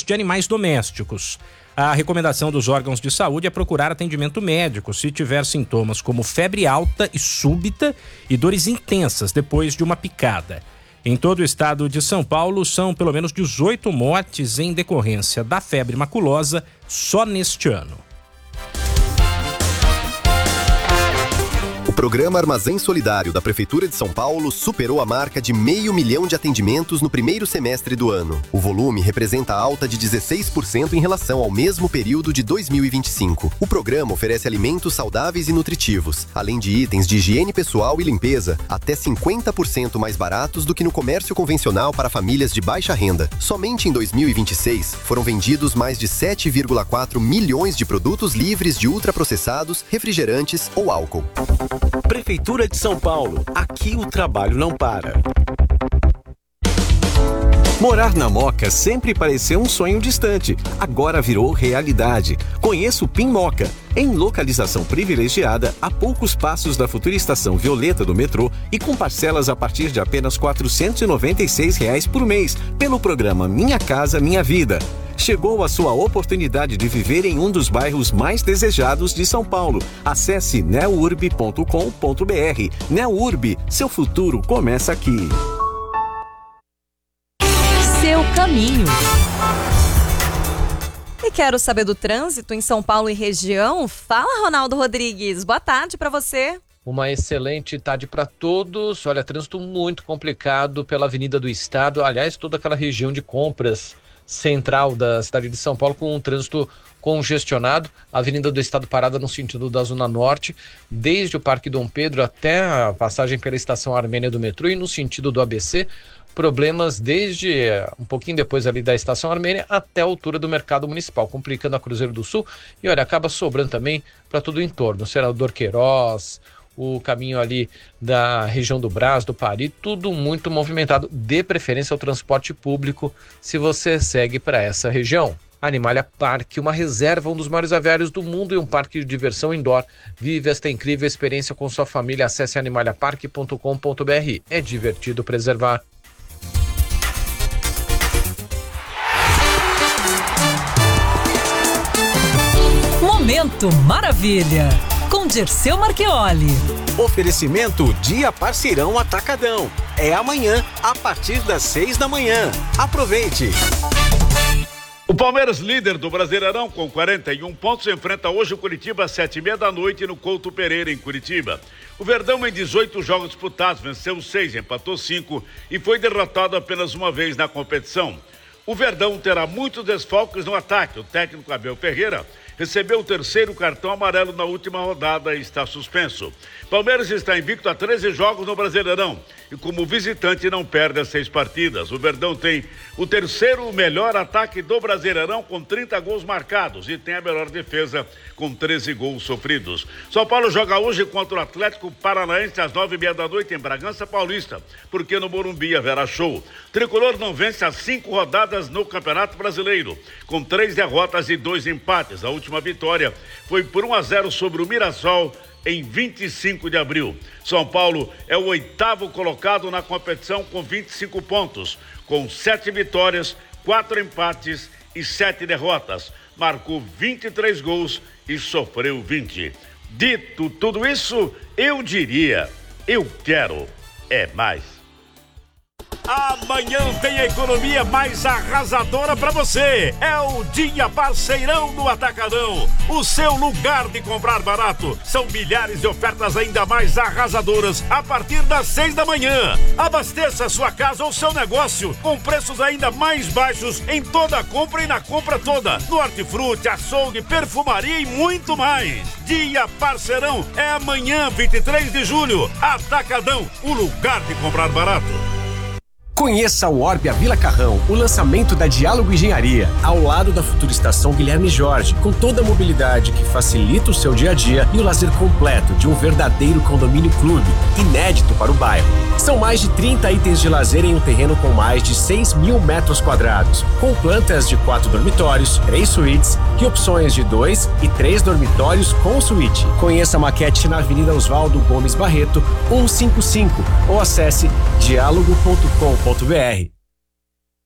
doenças de animais domésticos. A recomendação dos órgãos de saúde é procurar atendimento médico se tiver sintomas como febre alta e súbita e dores intensas depois de uma picada. Em todo o estado de São Paulo, são pelo menos 18 mortes em decorrência da febre maculosa só neste ano. O programa Armazém Solidário da Prefeitura de São Paulo superou a marca de 500 mil de atendimentos no primeiro semestre do ano. O volume representa alta de 16% em relação ao mesmo período de 2025. O programa oferece alimentos saudáveis e nutritivos, além de itens de higiene pessoal e limpeza, até 50% mais baratos do que no comércio convencional para famílias de baixa renda. Somente em 2026, foram vendidos mais de 7,4 milhões de produtos livres de ultraprocessados, refrigerantes ou álcool. Prefeitura de São Paulo, aqui o trabalho não para. Morar na Moca sempre pareceu um sonho distante, agora virou realidade. Conheça o PIN Moca, em localização privilegiada, a poucos passos da futura estação Violeta do metrô e com parcelas a partir de apenas R$ 496 por mês, pelo programa Minha Casa Minha Vida. Chegou a sua oportunidade de viver em um dos bairros mais desejados de São Paulo. Acesse neurb.com.br. Neurb, seu futuro começa aqui. Seu caminho. E quero saber do trânsito em São Paulo e região? Fala, Ronaldo Rodrigues. Boa tarde para você. Uma excelente tarde para todos. Olha, trânsito muito complicado pela Avenida do Estado. Aliás, toda aquela região de compras central da cidade de São Paulo com um trânsito congestionado. A Avenida do Estado parada no sentido da Zona Norte, desde o Parque Dom Pedro até a passagem pela Estação Armênia do metrô e no sentido do ABC. Problemas desde um pouquinho depois ali da Estação Armênia até a altura do Mercado Municipal, complicando a Cruzeiro do Sul. E olha, acaba sobrando também para todo o entorno. Senador Queiroz, o caminho ali da região do Brás, do Pari, tudo muito movimentado. Dê preferência ao transporte público se você segue para essa região. Animalia Park, uma reserva, um dos maiores aviários do mundo e um parque de diversão indoor. Vive esta incrível experiência com sua família. Acesse animaliapark.com.br. É divertido preservar. Momento Maravilha, com Dirceu Marchioli. Oferecimento Dia Parceirão Atacadão. É amanhã, a partir das 6 da manhã. Aproveite! O Palmeiras, líder do Brasileirão, com 41 pontos, enfrenta hoje o Curitiba às 7h30 da noite no Couto Pereira, em Curitiba. O Verdão, em 18 jogos disputados, venceu 6, empatou 5 e foi derrotado apenas uma vez na competição. O Verdão terá muitos desfalques no ataque. O técnico Abel Ferreira recebeu o terceiro cartão amarelo na última rodada e está suspenso. Palmeiras está invicto a 13 jogos no Brasileirão e como visitante não perde as 6 partidas. O Verdão tem o terceiro melhor ataque do Brasileirão com 30 gols marcados e tem a melhor defesa com 13 gols sofridos. São Paulo joga hoje contra o Atlético Paranaense às 9h30 da noite em Bragança Paulista, porque no Morumbi haverá show. Tricolor não vence as 5 rodadas no Campeonato Brasileiro, com 3 derrotas e 2 empates. A última vitória foi por 1-0 sobre o Mirassol em 25 de abril. São Paulo é o 8º colocado na competição com 25 pontos, com 7 vitórias, 4 empates e 7 derrotas. Marcou 23 gols e sofreu 20. Dito tudo isso, eu diria, eu quero é mais. Amanhã tem a economia mais arrasadora para você. É o Dia Parceirão do Atacadão, o seu lugar de comprar barato. São milhares de ofertas ainda mais arrasadoras a partir das 6 da manhã. Abasteça sua casa ou seu negócio com preços ainda mais baixos em toda a compra e na compra toda. No hortifruti, açougue, perfumaria e muito mais. Dia Parceirão é amanhã, 23 de julho. Atacadão, o lugar de comprar barato. Conheça o Orbia Vila Carrão, o lançamento da Diálogo Engenharia, ao lado da futura estação Guilherme Jorge, com toda a mobilidade que facilita o seu dia a dia e o lazer completo de um verdadeiro condomínio clube, inédito para o bairro. São mais de 30 itens de lazer em um terreno com mais de 6.000 metros quadrados, com plantas de 4 dormitórios, 3 suítes e opções de 2 e 3 dormitórios com suíte. Conheça a maquete na Avenida Oswaldo Gomes Barreto, 155, ou acesse dialogo.com.br.